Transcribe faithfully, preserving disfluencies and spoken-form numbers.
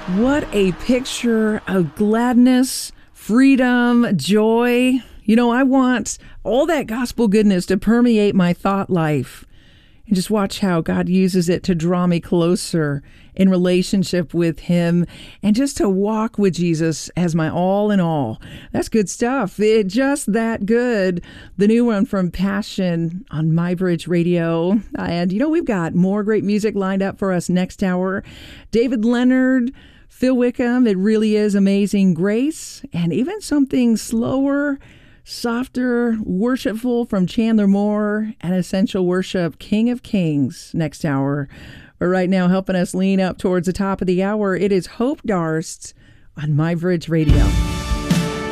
What a picture of gladness, freedom, joy. You know, I want all that gospel goodness to permeate my thought life. And just watch how God uses it to draw me closer in relationship with Him and just to walk with Jesus as my all in all. That's good stuff. It just that good. The new one from Passion on MyBridge Radio. And, you know, we've got more great music lined up for us next hour. David Leonard, Phil Wickham, It Really Is Amazing Grace, and even something slower, softer, worshipful from Chandler Moore and Essential Worship, King of Kings, next hour. But right now, helping us lean up towards the top of the hour, it is Hope Darst on MyBridge Radio.